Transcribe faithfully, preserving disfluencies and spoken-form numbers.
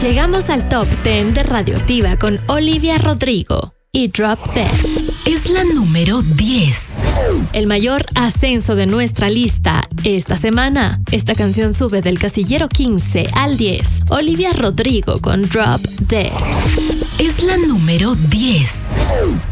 Llegamos al top diez de Radioactiva con Olivia Rodrigo y Drop Dead. Es la número diez. El mayor ascenso de nuestra lista esta semana. Esta canción sube del casillero quince al diez. Olivia Rodrigo con Drop Dead. Es la número diez.